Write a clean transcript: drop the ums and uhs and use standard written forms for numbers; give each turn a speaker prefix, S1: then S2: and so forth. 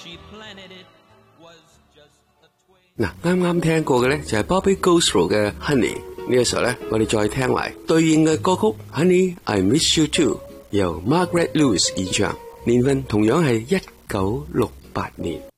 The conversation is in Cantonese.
S1: 嗱，啱啱聽過嘅咧就係 Bobby Goldthwait 嘅 Honey， 呢個時候咧我哋再聽埋對應嘅歌曲 Honey I Miss You Too， 由 Margaret Lewis 演唱，年份同樣係1968年。